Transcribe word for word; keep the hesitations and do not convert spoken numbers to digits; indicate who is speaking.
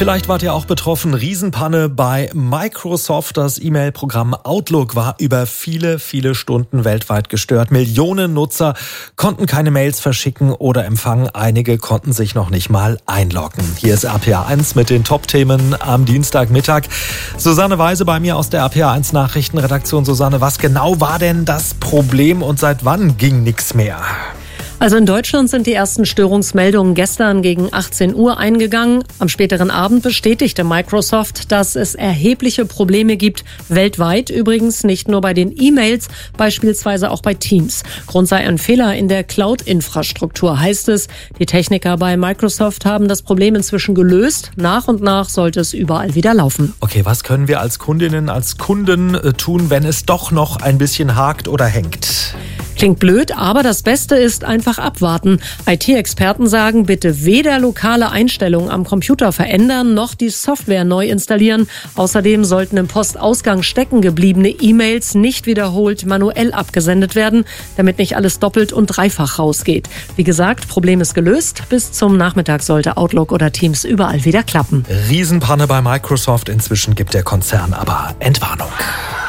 Speaker 1: Vielleicht wart ihr auch betroffen. Riesenpanne bei Microsoft. Das E-Mail-Programm Outlook war über viele, viele Stunden weltweit gestört. Millionen Nutzer konnten keine Mails verschicken oder empfangen. Einige konnten sich noch nicht mal einloggen. Hier ist R P R eins mit den Top-Themen am Dienstagmittag. Susanne Weise bei mir aus der R P R eins Nachrichtenredaktion. Susanne, was genau war denn das Problem und seit wann ging nichts mehr?
Speaker 2: Also in Deutschland sind die ersten Störungsmeldungen gestern gegen achtzehn Uhr eingegangen. Am späteren Abend bestätigte Microsoft, dass es erhebliche Probleme gibt. Weltweit übrigens, nicht nur bei den E-Mails, beispielsweise auch bei Teams. Grund sei ein Fehler in der Cloud-Infrastruktur, heißt es. Die Techniker bei Microsoft haben das Problem inzwischen gelöst. Nach und nach sollte es überall wieder laufen.
Speaker 1: Okay, was können wir als Kundinnen, als Kunden tun, wenn es doch noch ein bisschen hakt oder hängt?
Speaker 2: Klingt blöd, aber das Beste ist einfach abwarten. I T-Experten sagen, bitte weder lokale Einstellungen am Computer verändern, noch die Software neu installieren. Außerdem sollten im Postausgang stecken gebliebene E-Mails nicht wiederholt manuell abgesendet werden, damit nicht alles doppelt und dreifach rausgeht. Wie gesagt, Problem ist gelöst. Bis zum Nachmittag sollte Outlook oder Teams überall wieder klappen.
Speaker 1: Riesenpanne bei Microsoft. Inzwischen gibt der Konzern aber Entwarnung.